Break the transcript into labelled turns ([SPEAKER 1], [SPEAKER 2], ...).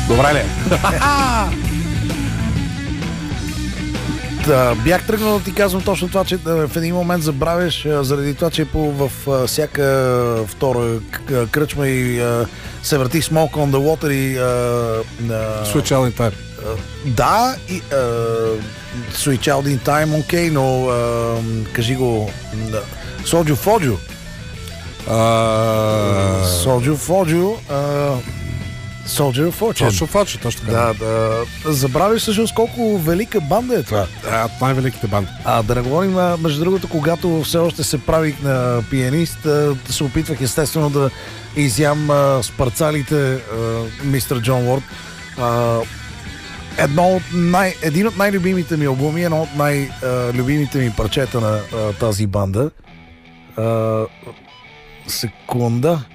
[SPEAKER 1] Добре ли?
[SPEAKER 2] Бях тръгнал да ти казвам точно това, че в един момент забравяш, заради това, че във всяка втора кръчма и се върти Smoke on the Water и
[SPEAKER 1] Switch Out in Time.
[SPEAKER 2] Да, и Switch Out in Time, окей, но кажи го Соджо Фоджо. Соджо Фоджо. Soldier of Fortune.
[SPEAKER 1] Точно Фоджо, точно така.
[SPEAKER 2] Да. Забравяш всъщност колко велика банда е това.
[SPEAKER 1] От най-великите банди.
[SPEAKER 2] Да не говорим, между другото, когато все още се правих на пианист, се опитвах естествено да изям с парцалите мистер Джон Уорд. Един от най-любимите ми албуми, едно от най-любимите ми парчета на тази банда. Секунда.